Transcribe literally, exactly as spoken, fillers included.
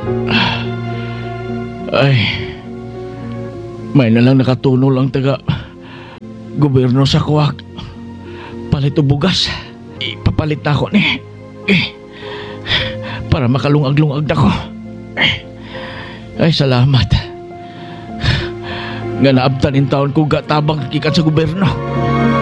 Ay, may nalang nakatulong lang taga gobyerno sa kuwak. Palit o bugas. Ipapalit na ako ni. Eh, para makalungag-lungag na ko. Eh, ay, salamat. Nga naabtan in taon ko gatabang kikat sa gobyerno.